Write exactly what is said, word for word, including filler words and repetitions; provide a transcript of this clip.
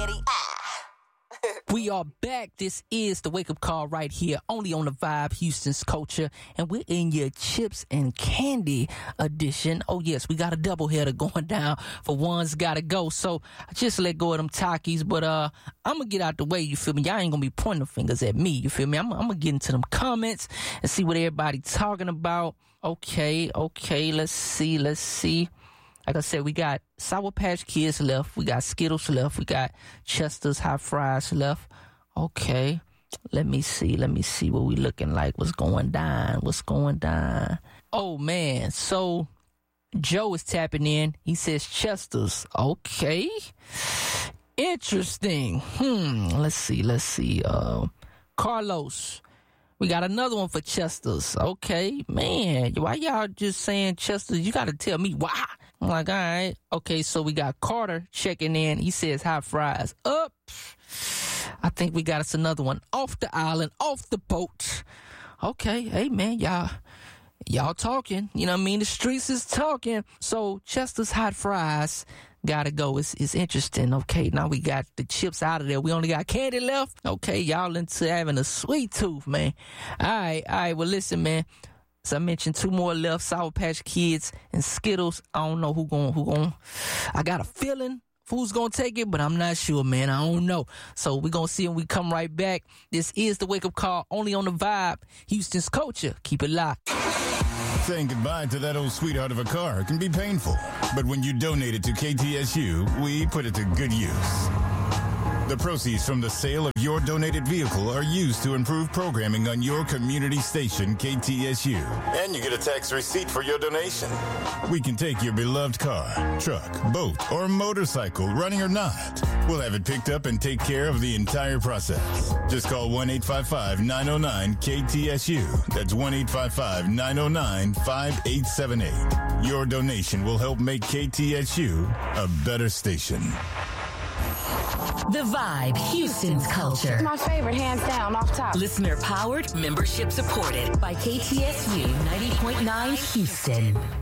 spaghetti. Ah. We are back. This is the wake-up call right here, only on the Vibe, Houston's Culture, and we're in your chips and candy edition. Oh, yes, we got a doubleheader going down for One's Gotta Go, so I just let go of them Takis, but uh, I'm going to get out the way, you feel me? Y'all ain't going to be pointing the fingers at me, you feel me? I'm, I'm going to get into them comments and see what everybody talking about. Okay, okay, let's see, let's see. Like I said, we got Sour Patch Kids left. We got Skittles left. We got Chester's Hot Fries left. Okay. Let me see. Let me see what we looking like. What's going down? What's going down? Oh, man. So, Joe is tapping in. He says Chester's. Okay. Interesting. Hmm. Let's see. Let's see. Uh, Carlos. We got another one for Chester's. Okay. Man, why y'all just saying Chester's? You got to tell me why. I'm like, all right. Okay, so we got Carter checking in. He says hot fries up. I think we got us another one off the island, off the boat. Okay, hey, man, y'all, y'all talking. You know what I mean? The streets is talking. So Chester's hot fries gotta go. It's, it's interesting. Okay, now we got the chips out of there. We only got candy left. Okay, y'all into having a sweet tooth, man. All right, all right. Well, listen, man. So I mentioned two more left, Sour Patch Kids and Skittles. I don't know who going, who going. I got a feeling who's going to take it, but I'm not sure, man. I don't know. So we're going to see when we come right back. This is the wake-up call, only on the Vibe, Houston's Culture. Keep it locked. Saying goodbye to that old sweetheart of a car can be painful. But when you donate it to K T S U, we put it to good use. The proceeds from the sale of your donated vehicle are used to improve programming on your community station, K T S U. And you get a tax receipt for your donation. We can take your beloved car, truck, boat, or motorcycle, running or not. We'll have it picked up and take care of the entire process. Just call one eight five five, nine oh nine, K T S U. That's one eight five five, nine oh nine, five eight seven eight. Your donation will help make K T S U a better station. The Vibe, Houston's Culture. My favorite, hands down, off top. Listener powered, membership supported by K T S U ninety point nine Houston.